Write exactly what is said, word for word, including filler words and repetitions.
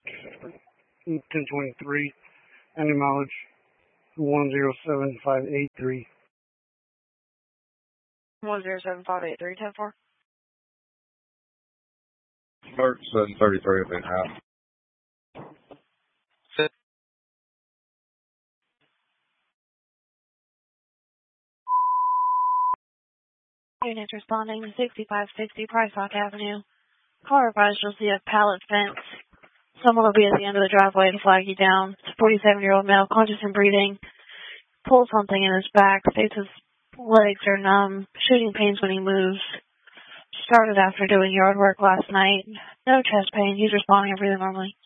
ten twenty-three, any mileage one zero seven five eight three. one zero seven five eight three, ten four. Start seven thirty-three of it out. Units responding to sixty-five sixty Price Hawk Avenue. Car advised you'll see a pallet fence. Someone will be at the end of the driveway to flag you down. It's a forty-seven-year-old male, conscious and breathing. Pulls something in his back. States his legs are numb. Shooting pains when he moves. Started after doing yard work last night. No chest pain. He's responding and breathing normally.